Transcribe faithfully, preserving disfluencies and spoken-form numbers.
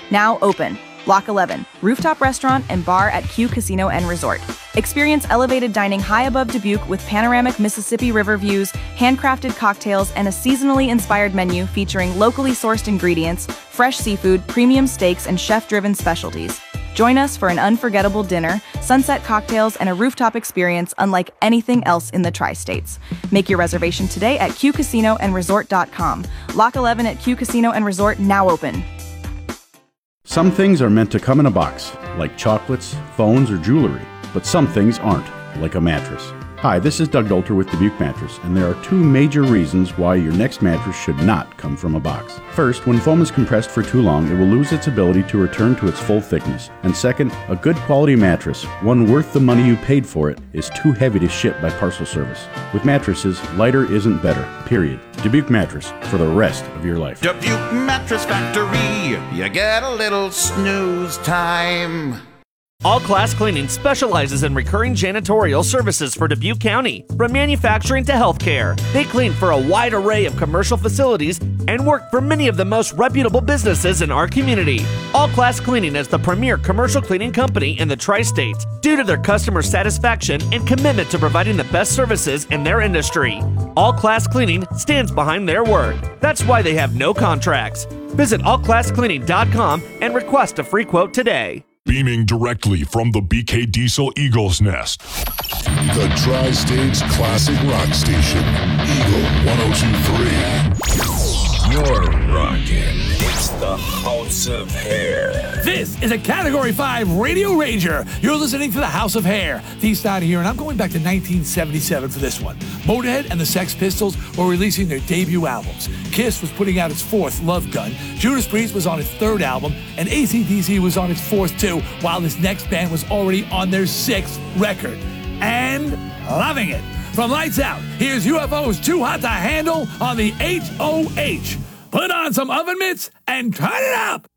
now open. Lock eleven, rooftop restaurant and bar at Q Casino and Resort. Experience elevated dining high above Dubuque with panoramic Mississippi River views, handcrafted cocktails, and a seasonally inspired menu featuring locally sourced ingredients, fresh seafood, premium steaks, and chef-driven specialties. Join us for an unforgettable dinner, sunset cocktails, and a rooftop experience unlike anything else in the tri-states. Make your reservation today at q casino and resort dot com. Lock eleven at Q Casino and Resort, now open. Some things are meant to come in a box, like chocolates, phones, or jewelry, but some things aren't, like a mattress. Hi, this is Doug Dolter with Dubuque Mattress, and there are two major reasons why your next mattress should not come from a box. First, when foam is compressed for too long, it will lose its ability to return to its full thickness. And second, a good quality mattress, one worth the money you paid for it, is too heavy to ship by parcel service. With mattresses, lighter isn't better, period. Dubuque Mattress, for the rest of your life. Dubuque Mattress Factory, you get a little snooze time. All Class Cleaning specializes in recurring janitorial services for Dubuque County, from manufacturing to healthcare. They clean for a wide array of commercial facilities and work for many of the most reputable businesses in our community. All Class Cleaning is the premier commercial cleaning company in the tri-states due to their customer satisfaction and commitment to providing the best services in their industry. All Class Cleaning stands behind their word. That's why they have no contracts. Visit all class cleaning dot com and request a free quote today. Beaming directly from the B K Diesel Eagle's Nest. The Tri-States Classic Rock Station. Eagle one oh two point three. You're rocking. It's the House of Hair. This is a Category five Radio Ranger. You're listening to the House of Hair. Dee Snider here, and I'm going back to nineteen seventy-seven for this one. Motorhead and the Sex Pistols were releasing their debut albums. Kiss was putting out its fourth, Love Gun. Judas Priest was on its third album, and A C D C was on its fourth too, while this next band was already on their sixth record. And loving it. From Lights Out, here's U F O's Too Hot to Handle on the H O H. Put on some oven mitts and turn it up.